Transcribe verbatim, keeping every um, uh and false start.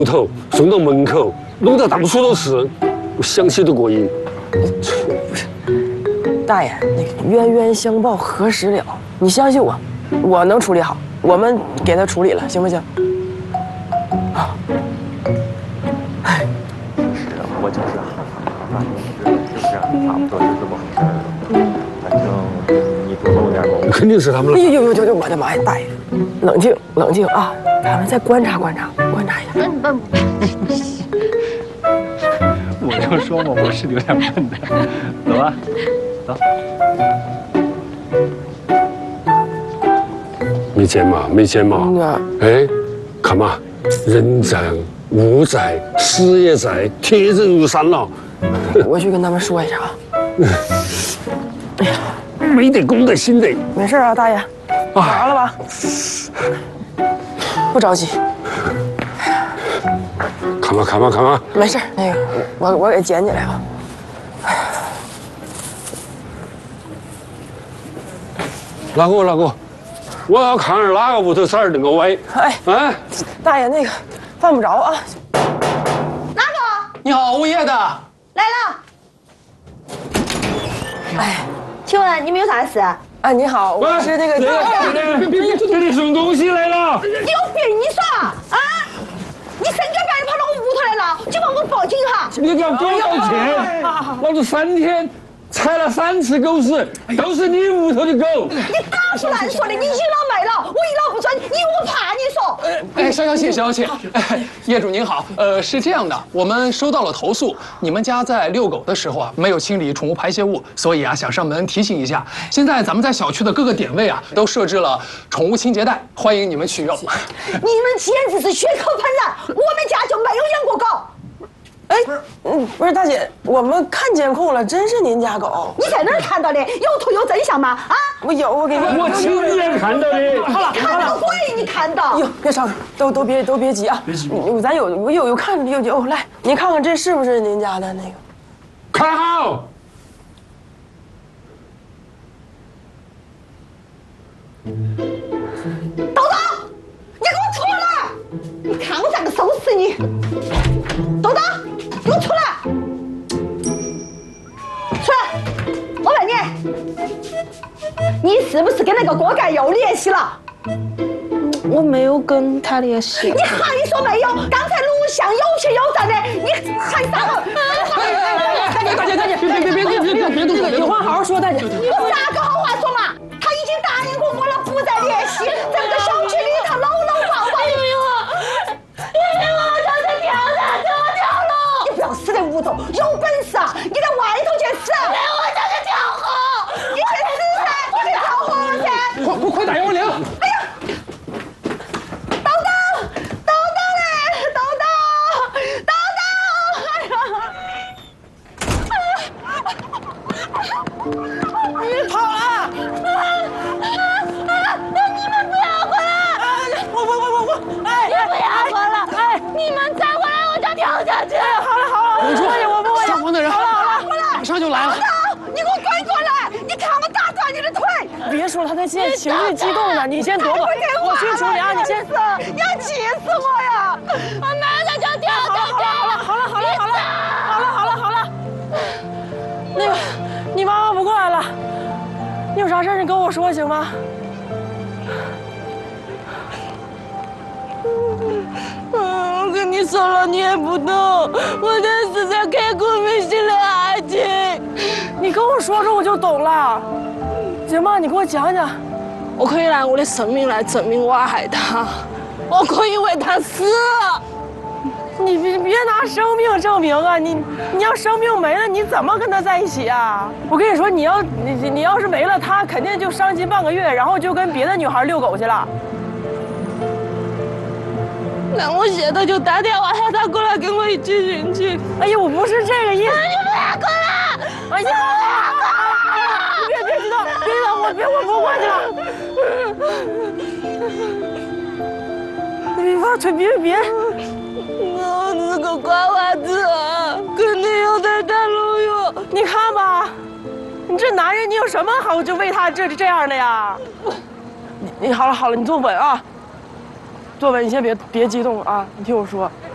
头送到门口，弄得到处都是，我想起都过瘾。 不是，大爷，那个冤冤相报何时了？你相信我，我能处理好，我们给他处理了，行不行？啊。哎， 是啊，我就是啊，就是啊，差不多是这么回事儿。嗯，反正你多露点功夫。 肯定是他们。 哎呦呦呦呦！我的妈呀，大爷，冷静冷静啊！咱们再观察观察，观察一下。 笨笨。 我就说嘛，我是有点笨的。走吧，走。 没钱嘛，没钱嘛。 嗯、 哎，看嘛，人在物在，事业在，铁证如山了。 我去跟他们说一下啊。哎呀， 没得公德心的。 没事啊，大爷，好了吧？不着急。 看嘛看嘛看嘛。 没事，那个我我给捡起来啊。 大哥大哥，我要看儿哪个屋头色儿那个歪。 哎哎，大爷那个犯不着啊。 哪个？ 你好，物业的。 来了。哎，请问你们有啥事？ 啊，你好，我是那个。 别别别！给你送东西来了。 你有病你说啊！你深更半夜跑到我屋头来了，就帮我报警哈！ 你给我多要钱！老子三天踩了三次狗屎，都是你屋头的狗。 你打不烂说的，你倚老卖老，我倚老不顺，你我怕你说。 哎，小小姐，小小姐，哎，业主您好，呃，是这样的，我们收到了投诉，你们家在遛狗的时候啊，没有清理宠物排泄物，所以啊，想上门提醒一下。现在咱们在小区的各个点位啊，都设置了宠物清洁带，欢迎你们取用。你们简直是血口喷人，我们家就没有养过狗。 哎，嗯，不是大姐，我们看监控了，真是您家狗。 你在哪儿看到的？有图有真相吗？啊， 我有，我给你。 我亲眼看到的。 好了， 看到鬼，你看到？ 哟，别吵，都都别都别急啊！别急，咱有我有有看有有来，您看看这是不是您家的那个？ 看好。 豆豆，你给我出来！你看我咋个收拾你！豆豆，给我出来！出来！我问你，你是不是跟那个锅盖又联系了？ 我没有跟他联系。 你还说没有？刚才录像有血有证的，你还啥个？ 大姐大姐大姐，别别别别别别别动手！有话好好说，大姐。 有啥个好话说嘛？他已经答应过我了，不再联系。整个小区里头搂搂抱抱。你给我，你给我叫他跳下去，我跳楼！你不要死在屋头，有本事啊，你在外头去死！给我叫他跳河！你去死噻！你去跳河噻！ 快快快打幺幺零！ 哎呀！豆豆，豆豆嘞，豆豆，豆豆！哎呀！ 你跑了！ 你们不要过来！ 我我我我我！哎， 你不要过来！哎，你们再过来我就跳下去！ 好了好了， 稳住！ 我不我下黄的人， 好了好了， 过来！ 马上就来了。 你给我滚过来！你看我打断你的腿！ 别说了，他现在情绪激动了，你先躲躲。我去处理啊，你先。 你要气死我呀！我马上就跳下去！ 好了好了好了好了好了好了好了，那个，你妈妈不过来了，你有啥事你跟我说行吗？ 嗯，我跟你说了，你也不懂，我这是在刻骨铭心的爱情。 你跟我说说我就懂了，行吗？你给我讲讲。 我可以拿我的生命来证明我爱他，我可以为他死。 你别别拿生命证明啊！你你要生命没了，你怎么跟他在一起啊？我跟你说，你要你你要是没了他，肯定就伤心半个月，然后就跟别的女孩遛狗去了。 那我现在就打电话喊他过来跟我一起进去。 哎呀，我不是这个意思。 你不要过来！ 哎呀，你别别激动，别激动，我别我不过去了。你别放腿，别别。 我是个瓜娃子，肯定有点大路用。 你看吧，你这男人，你有什么好就为他这这样的呀？你你好了好了，你坐稳啊，坐稳，你先别别激动啊，你听我说。